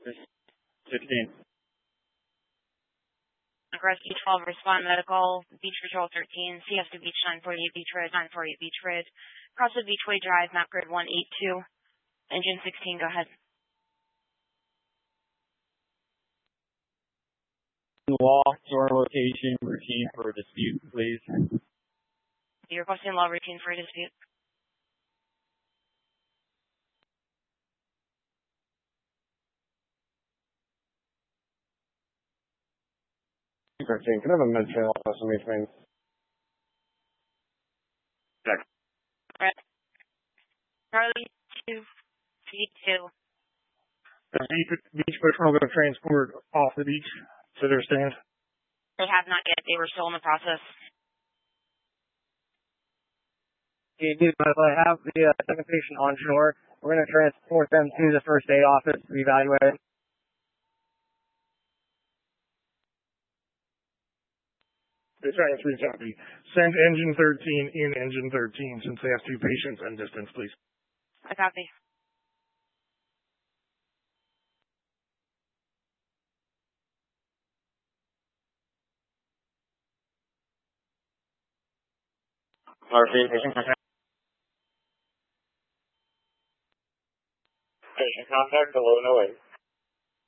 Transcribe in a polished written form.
16. Rescue 12, respond medical, Beach Patrol 13, CF to Beach 948 Beach Ridge, 948 Beach Ridge, cross the Beachway Drive, map grid 182, engine 16, go ahead. Law, door location, routine for dispute, please. You're requesting law routine for a dispute. Can I have a med trail on some things? Check. Right. Charlie 2, C2. The beach patrol going to transport off the beach to their stand? They have not yet. They were still in the process. If I have the second patient on shore, we're going to transport them to the first aid office to be evaluated. They're trying to copy. Send engine 13 in engine 13 since they have two patients in distance, please. I copy. Patient contact, below no 8.